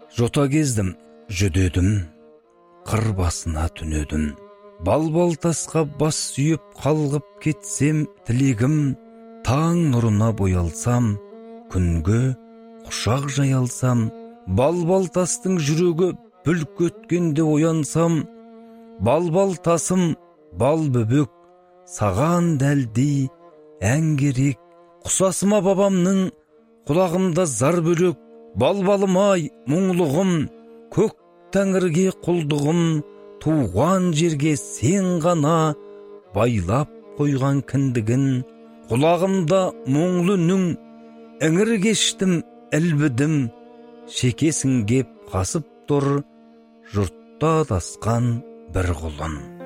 Жота кездім, жүдедім, қыр басына түнедім. Балбал тасқа бас сүйіп қалғып кетсем тілегім, таң нұрына боялсам, күнге құшақ жайалсам, балбал тастың жүрегі бүлк өткенде оянсам, балбал тасым, бал бөбек, саған дәлдей ән керек. Құсасыма бабамның құлағымда зар бөлек, балбалым-ай мұңлығым, көк тәңірге құлдығым, туған жерге сен ғана байлап қойған кіндігін. Құлағымда мұңлы үнің, іңір кештім, ілбідім, шекесін кеп қасып тұр, жұртта адасқан бір құлын.